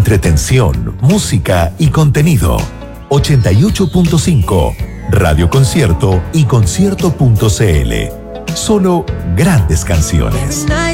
Entretención, música y contenido. 88.5, Radio Concierto y concierto.cl. Solo grandes canciones.